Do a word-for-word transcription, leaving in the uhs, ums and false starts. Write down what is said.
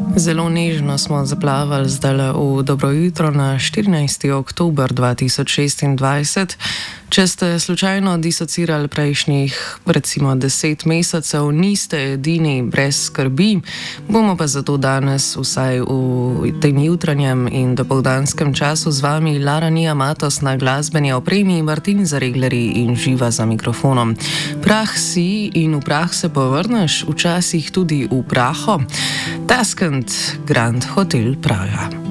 Zelo nežno smo zaplavali zdaj v dobro jutro na štirinajsti oktober dva tisoč šestindvajset. Če ste slučajno disocirali prejšnjih, recimo deset mesecev, niste edini brez skrbi, bomo pa zato danes vsaj v tem jutranjem in dopoldanskem času z vami Lara Nija Matos na glasbeni opremi, Martin Zaregleri in Živa za mikrofonom. Prah si in v prah se povrneš, včasih tudi v praho. Taskent Grand Hotel Praga.